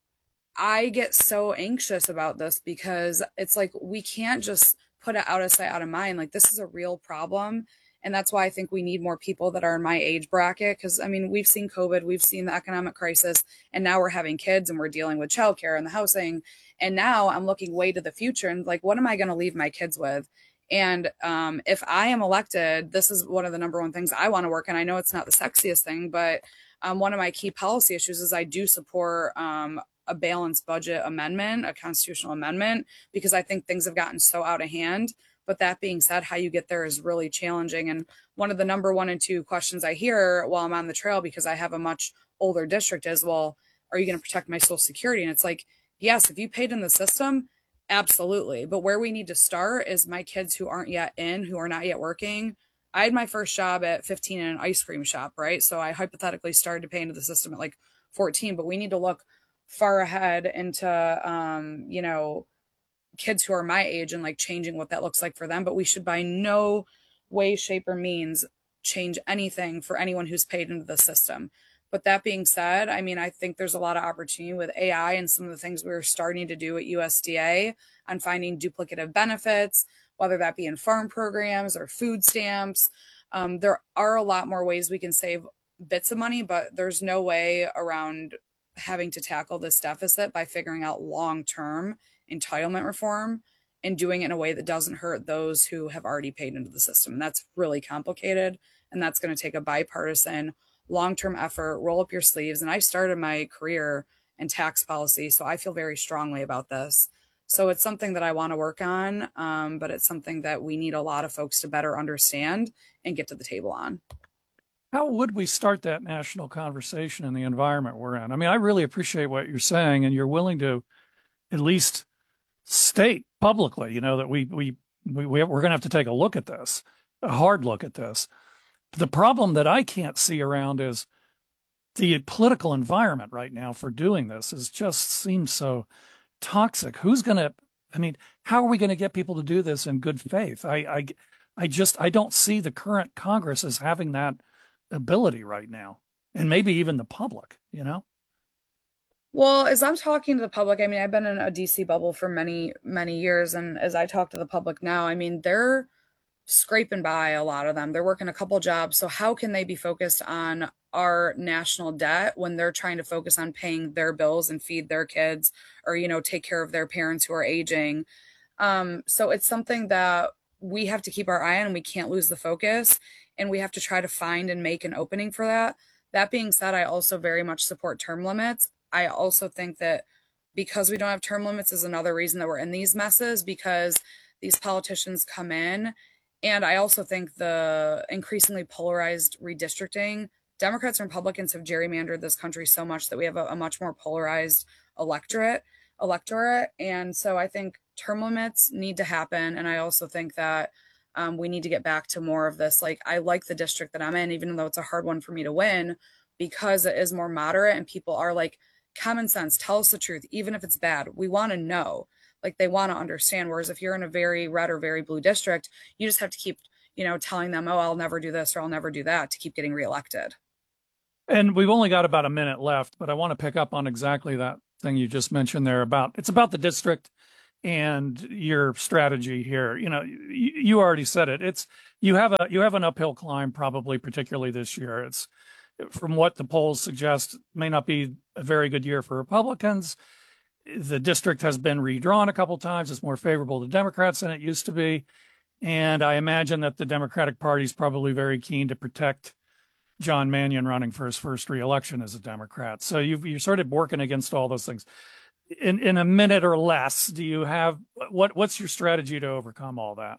I get so anxious about this because it's like we can't just put it out of sight, out of mind. Like, this is a real problem. And that's why I think we need more people that are in my age bracket. Because, I mean, we've seen COVID, we've seen the economic crisis, and now we're having kids and we're dealing with childcare and the housing. And now I'm looking way to the future and like, what am I going to leave my kids with? And um, if I am elected, this is one of the number one things I want to work on. I know it's not the sexiest thing, but um, one of my key policy issues is I do support um, a balanced budget amendment, a constitutional amendment, because I think things have gotten so out of hand. But that being said, how you get there is really challenging. And one of the number one and two questions I hear while I'm on the trail, because I have a much older district, is, well, are you going to protect my Social Security? And it's like, yes, if you paid in the system, absolutely. But where we need to start is my kids who aren't yet in, who are not yet working. I had my first job at fifteen in an ice cream shop, right? So I hypothetically started to pay into the system at like fourteen, but we need to look far ahead into, um, you know, kids who are my age and like changing what that looks like for them. But we should by no way, shape, or means change anything for anyone who's paid into the system. But that being said, I mean, I think there's a lot of opportunity with A I and some of the things we're starting to do at U S D A on finding duplicative benefits, whether that be in farm programs or food stamps. Um, there are a lot more ways we can save bits of money, but there's no way around having to tackle this deficit by figuring out long-term entitlement reform and doing it in a way that doesn't hurt those who have already paid into the system. And that's really complicated. And that's going to take a bipartisan, long-term effort, roll up your sleeves. And I started my career in tax policy, so I feel very strongly about this. So it's something that I want to work on, um, but it's something that we need a lot of folks to better understand and get to the table on. How would we start that national conversation in the environment we're in? I mean, I really appreciate what you're saying, and you're willing to at least state publicly, you know, that we we we we're going to have to take a look at this, a hard look at this. The problem that I can't see around is the political environment right now for doing this is just seems so toxic. Who's going to, I mean, how are we going to get people to do this in good faith? I, I, I just, I don't see the current Congress as having that ability right now, and maybe even the public, you know? Well, as I'm talking to the public, I mean, I've been in a D C bubble for many, many years. And as I talk to the public now, I mean, they're scraping by, a lot of them. They're working a couple jobs. So how can they be focused on our national debt when they're trying to focus on paying their bills and feed their kids, or, you know, take care of their parents who are aging? Um, so it's something that we have to keep our eye on, and we can't lose the focus, and we have to try to find and make an opening for that. That being said, I also very much support term limits. I also think that because we don't have term limits is another reason that we're in these messes, because these politicians come in. And I also think the increasingly polarized redistricting, Democrats and Republicans have gerrymandered this country so much that we have a, a much more polarized electorate, electorate. And so I think term limits need to happen. And I also think that Um, we need to get back to more of this. Like, I like the district that I'm in, even though it's a hard one for me to win, because it is more moderate and people are like, common sense, tell us the truth, even if it's bad. We want to know, like they want to understand. Whereas if you're in a very red or very blue district, you just have to keep, you know, telling them, oh, I'll never do this or I'll never do that to keep getting reelected. And we've only got about a minute left, but I want to pick up on exactly that thing you just mentioned there about, it's about the district and your strategy here. You know, you, you already said it. It's, you have a, you have an uphill climb, probably, particularly this year. It's, from what the polls suggest, may not be a very good year for Republicans. The district has been redrawn a couple times. It's more favorable to Democrats than it used to be. And I imagine that the Democratic Party is probably very keen to protect John Mannion running for his first reelection as a Democrat. So you've, you're sort of working against all those things. In in a minute or less, do you have, what what's your strategy to overcome all that?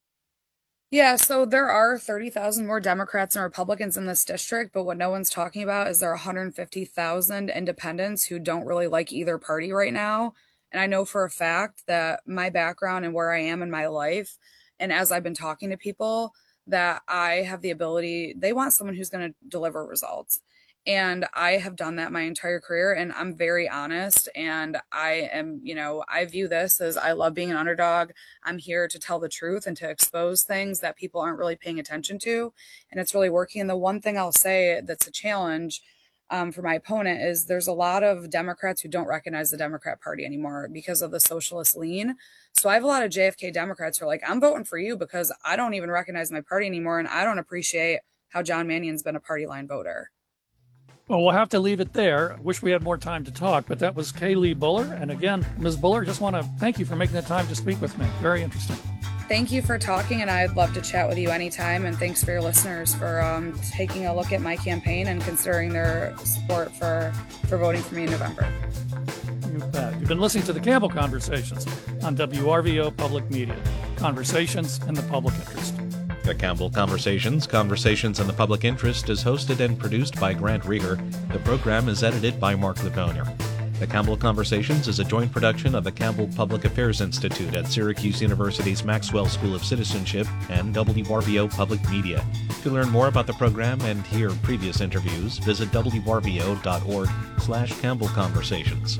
Yeah, so there are thirty thousand more Democrats and Republicans in this district, but what no one's talking about is there are one hundred fifty thousand independents who don't really like either party right now. And I know for a fact that my background and where I am in my life, and as I've been talking to people, that I have the ability, they want someone who's going to deliver results. And I have done that my entire career, and I'm very honest, and I am, you know, I view this as, I love being an underdog. I'm here to tell the truth and to expose things that people aren't really paying attention to, and it's really working. And the one thing I'll say that's a challenge um, for my opponent is there's a lot of Democrats who don't recognize the Democrat Party anymore because of the socialist lean. So I have a lot of J F K Democrats who are like, I'm voting for you because I don't even recognize my party anymore, and I don't appreciate how John Mannion's been a party line voter. Well, we'll have to leave it there. Wish we had more time to talk, but that was Kaylee Buller. And again, Miz Buller, just want to thank you for making the time to speak with me. Very interesting. Thank you for talking, and I'd love to chat with you anytime. And thanks for your listeners for um, taking a look at my campaign and considering their support for, for voting for me in November. You bet. You've been listening to the Campbell Conversations on W R V O Public Media. Conversations in the public interest. The Campbell Conversations, Conversations in the Public Interest is hosted and produced by Grant Rieger. The program is edited by Mark Livonier. The Campbell Conversations is a joint production of the Campbell Public Affairs Institute at Syracuse University's Maxwell School of Citizenship and W R V O Public Media. To learn more about the program and hear previous interviews, visit w r v o dot org slash Campbell Conversations.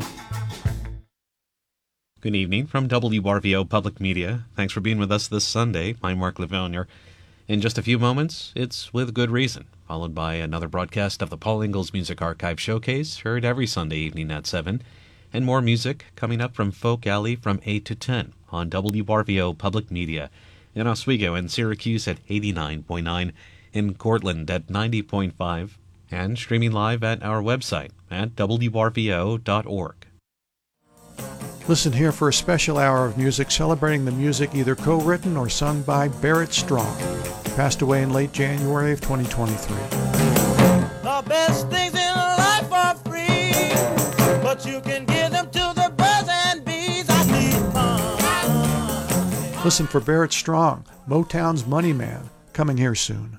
Good evening from W R V O Public Media. Thanks for being with us this Sunday. I'm Mark Livonier. In just a few moments, it's With Good Reason, followed by another broadcast of the Paul Ingalls Music Archive Showcase, heard every Sunday evening at seven, and more music coming up from Folk Alley from eight to ten on W R V O Public Media, in Oswego and Syracuse at eighty-nine point nine, in Cortland at ninety point five, and streaming live at our website at w r v o dot org. Listen here for a special hour of music celebrating the music either co-written or sung by Barrett Strong, passed away in late January of twenty twenty-three. The best things in life are free, but you can give them to the birds and bees. I need fun. Listen for Barrett Strong, Motown's Money Man, coming here soon.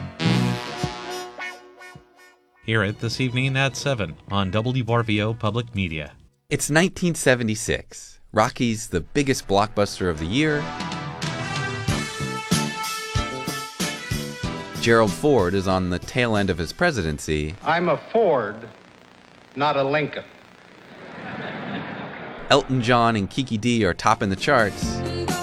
Hear it this evening at seven on W R V O Public Media. It's nineteen seventy-six. Rocky's the biggest blockbuster of the year. Gerald Ford is on the tail end of his presidency. I'm a Ford, not a Lincoln. Elton John and Kiki D are topping the charts.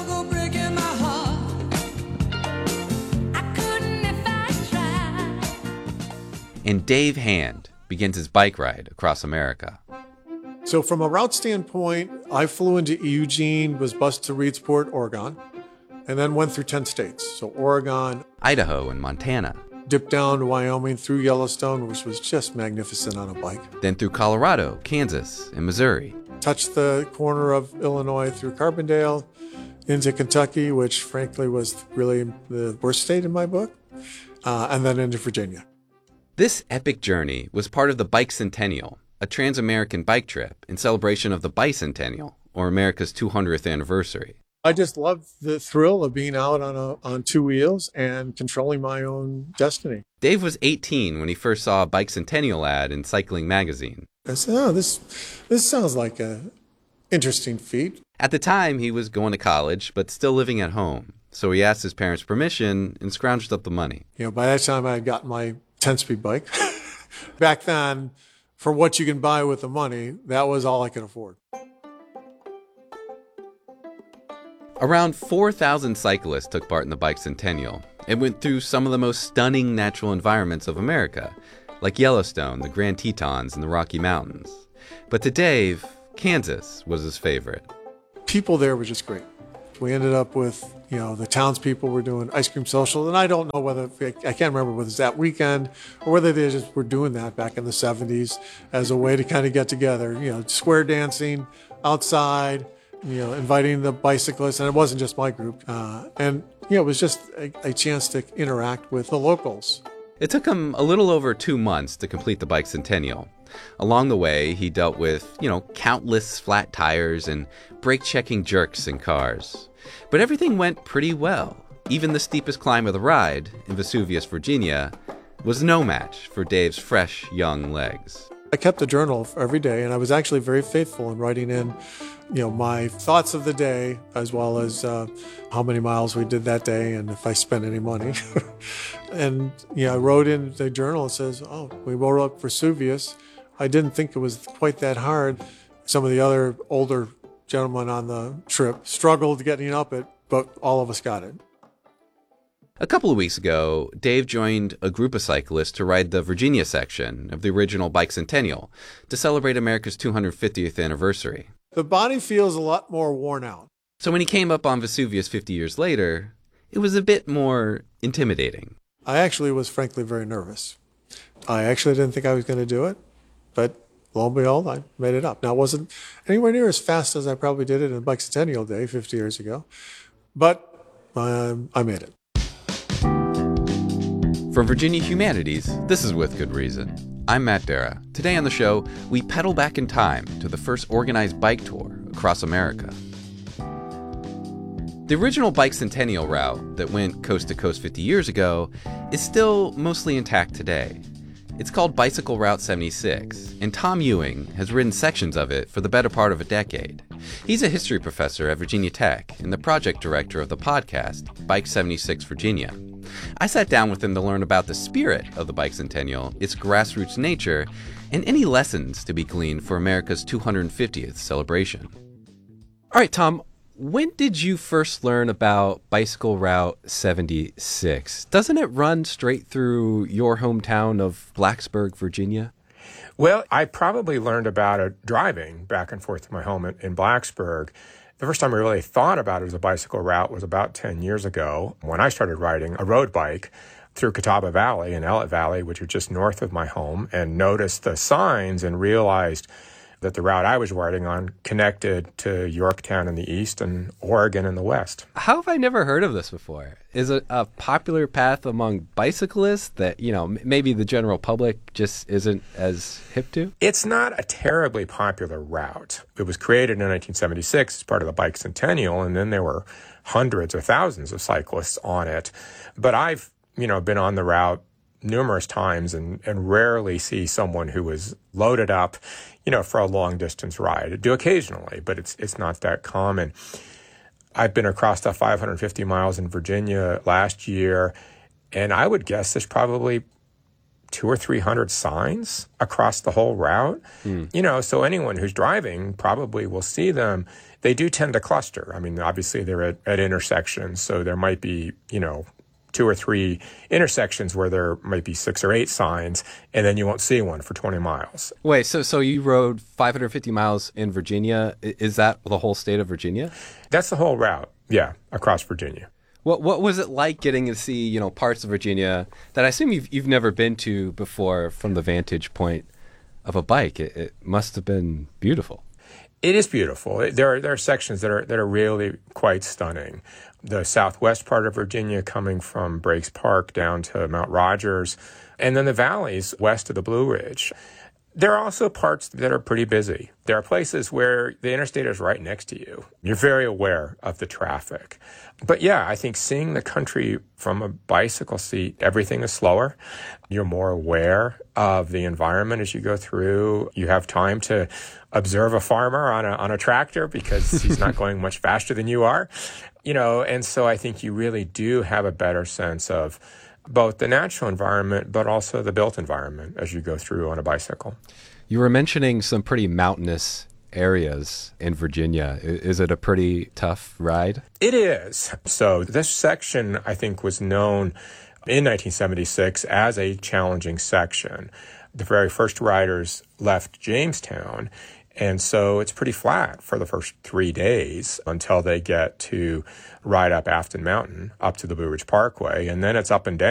And Dave Hand begins his bike ride across America. So from a route standpoint, I flew into Eugene, was bused to Reedsport, Oregon, and then went through ten states. So Oregon, Idaho, and Montana. Dipped down to Wyoming through Yellowstone, which was just magnificent on a bike. Then through Colorado, Kansas, and Missouri. Touched the corner of Illinois through Carbondale into Kentucky, which frankly was really the worst state in my book, uh, and then into Virginia. This epic journey was part of the Bike Centennial, a trans-American bike trip in celebration of the Bicentennial, or America's two hundredth anniversary. I just love the thrill of being out on a, on two wheels and controlling my own destiny. Dave was eighteen when he first saw a Bicentennial ad in Cycling Magazine. I said, oh, this, this sounds like a interesting feat. At the time, he was going to college, but still living at home. So he asked his parents' permission and scrounged up the money. You know, by that time I had gotten my ten-speed bike. Back then, for what you can buy with the money, that was all I could afford. Around four thousand cyclists took part in the Bicentennial and went through some of the most stunning natural environments of America, like Yellowstone, the Grand Tetons, and the Rocky Mountains. But to Dave, Kansas was his favorite. People there were just great. We ended up with, you know, the townspeople were doing ice cream socials, and I don't know whether, I can't remember whether it was that weekend or whether they just were doing that back in the seventies as a way to kind of get together, you know, square dancing outside, you know, inviting the bicyclists, and it wasn't just my group. Uh, and, you know, it was just a, a chance to interact with the locals. It took him a little over two months to complete the Bicentennial. Along the way, he dealt with, you know, countless flat tires and brake-checking jerks in cars. But everything went pretty well. Even the steepest climb of the ride, in Vesuvius, Virginia, was no match for Dave's fresh, young legs. I kept a journal every day, and I was actually very faithful in writing in, you know, my thoughts of the day, as well as uh, how many miles we did that day and if I spent any money. And, you know, I wrote in the journal, it says, oh, we rode up Vesuvius. I didn't think it was quite that hard. Some of the other older gentlemen on the trip struggled getting up it, but all of us got it. A couple of weeks ago, Dave joined a group of cyclists to ride the Virginia section of the original Bicentennial to celebrate America's two hundred fiftieth anniversary. The body feels a lot more worn out. So when he came up on Vesuvius fifty years later, it was a bit more intimidating. I actually was frankly very nervous. I actually didn't think I was going to do it, but lo and behold, I made it up. Now, it wasn't anywhere near as fast as I probably did it in Bicentennial Day fifty years ago, but um, I made it. From Virginia Humanities, this is With Good Reason. I'm Matt Dara. Today on the show, we pedal back in time to the first organized bike tour across America. The original Bicentennial route that went coast to coast fifty years ago is still mostly intact today. It's called Bicycle Route seventy-six, and Tom Ewing has ridden sections of it for the better part of a decade. He's a history professor at Virginia Tech and the project director of the podcast, Bike seventy-six Virginia. I sat down with him to learn about the spirit of the Bicentennial, its grassroots nature, and any lessons to be gleaned for America's two hundred fiftieth celebration. All right, Tom, when did you first learn about Bicycle Route seventy-six? Doesn't it run straight through your hometown of Blacksburg, Virginia? Well, I probably learned about it driving back and forth to my home in, in Blacksburg. The first time I really thought about it as a bicycle route was about ten years ago when I started riding a road bike through Catawba Valley and Ellett Valley, which are just north of my home, and noticed the signs and realized that the route I was riding on connected to Yorktown in the east and Oregon in the west. How have I never heard of this before? Is it a popular path among bicyclists that, you know, m- maybe the general public just isn't as hip to? It's not a terribly popular route. It was created in nineteen seventy-six as part of the Bicentennial, and then there were hundreds or thousands of cyclists on it. But I've, you know, been on the route numerous times and, and rarely see someone who is loaded up, you know, for a long distance ride. I do occasionally, but it's it's not that common. I've been across the five hundred fifty miles in Virginia last year, and I would guess there's probably two or three hundred signs across the whole route. Mm. You know, so anyone who's driving probably will see them. They do tend to cluster. I mean, obviously they're at, at intersections, so there might be, you know, two or three intersections where there might be six or eight signs, and then you won't see one for twenty miles. Wait, so so you rode five hundred fifty miles in Virginia. Is that the whole state of Virginia? That's the whole route, yeah, across Virginia. What what was it like getting to see, you know, parts of Virginia that I assume you've you've never been to before from the vantage point of a bike? It, it must have been beautiful. It is beautiful. There are there are sections that are that are really quite stunning. The southwest part of Virginia, coming from Breaks Park down to Mount Rogers, and then the valleys west of the Blue Ridge. There are also parts that are pretty busy. There are places where the interstate is right next to you. You're very aware of the traffic. But yeah, I think seeing the country from a bicycle seat, everything is slower. You're more aware of the environment as you go through. You have time to observe a farmer on a on a tractor because he's not going much faster than you are. You know, and so I think you really do have a better sense of both the natural environment, but also the built environment as you go through on a bicycle. You were mentioning some pretty mountainous areas in Virginia. Is it a pretty tough ride? It is. So this section, I think, was known in nineteen seventy-six as a challenging section. The very first riders left Jamestown, and so it's pretty flat for the first three days until they get to ride up Afton Mountain, up to the Blue Ridge Parkway, and then it's up and down.